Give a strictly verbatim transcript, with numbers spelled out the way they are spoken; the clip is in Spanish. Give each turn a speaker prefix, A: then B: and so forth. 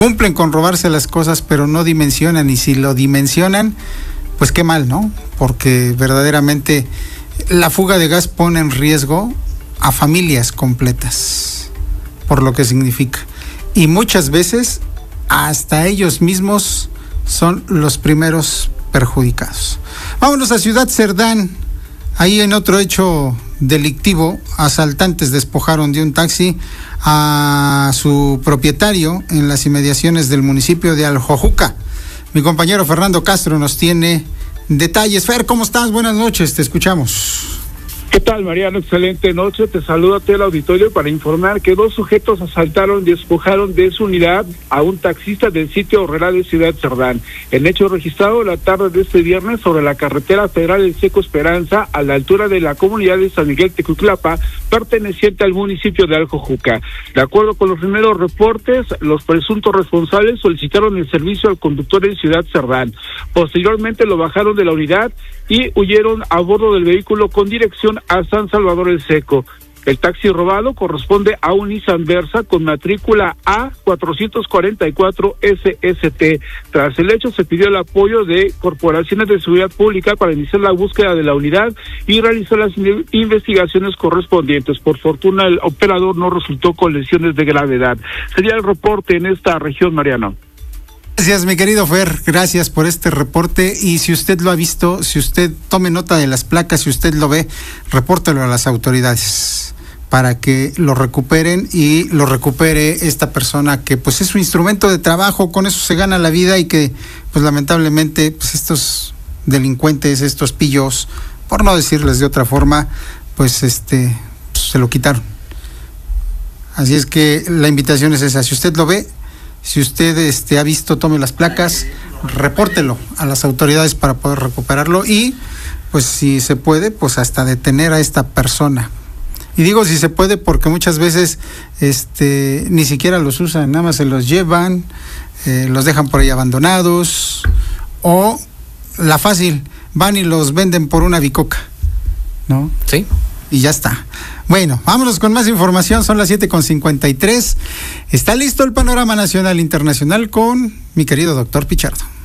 A: cumplen con robarse las cosas, pero no dimensionan, y si lo dimensionan, pues qué mal, ¿no? Porque verdaderamente la fuga de gas pone en riesgo a familias completas, por lo que significa. Y muchas veces hasta ellos mismos son los primeros perjudicados. Vámonos a Ciudad Cerdán. Ahí en otro hecho delictivo, asaltantes despojaron de un taxi a su propietario en las inmediaciones del municipio de Aljojuca. Mi compañero Fernando Castro nos tiene detalles. Fer, ¿cómo estás? Buenas noches, te escuchamos.
B: ¿Qué tal, Mariano? Excelente noche. Te saludo a todo el auditorio para informar que dos sujetos asaltaron y despojaron de su unidad a un taxista del sitio rural de Ciudad Cerdán. El hecho registrado la tarde de este viernes sobre la carretera federal El Seco Esperanza, a la altura de la comunidad de San Miguel Tecutlapa, perteneciente al municipio de Aljojuca. De acuerdo con los primeros reportes, los presuntos responsables solicitaron el servicio al conductor en Ciudad Cerdán. Posteriormente lo bajaron de la unidad y huyeron a bordo del vehículo con dirección a San Salvador El Seco. El taxi robado corresponde a un Nissan Versa con matrícula A cuatrocientos cuarenta y cuatro S S T. Tras el hecho se pidió el apoyo de corporaciones de seguridad pública para iniciar la búsqueda de la unidad y realizar las investigaciones correspondientes. Por fortuna el operador no resultó con lesiones de gravedad. Sería el reporte en esta región, Mariano.
A: Gracias, mi querido Fer, gracias por este reporte, y si usted lo ha visto, si usted tome nota de las placas, si usted lo ve, repórtelo a las autoridades para que lo recuperen y lo recupere esta persona que pues es su instrumento de trabajo, con eso se gana la vida, y que pues lamentablemente pues estos delincuentes, estos pillos, por no decirles de otra forma, pues este pues, se lo quitaron. Así es que la invitación es esa, si usted lo ve, si usted este, ha visto, tome las placas, repórtelo a las autoridades para poder recuperarlo y, pues si se puede, pues hasta detener a esta persona. Y digo si se puede porque muchas veces este, ni siquiera los usan, nada más se los llevan, eh, los dejan por ahí abandonados, o la fácil, van y los venden por una bicoca, ¿no?
C: Sí.
A: Y ya está. Bueno, vámonos con más información, son las siete con cincuenta y tres. Está listo el panorama nacional e internacional con mi querido doctor Pichardo.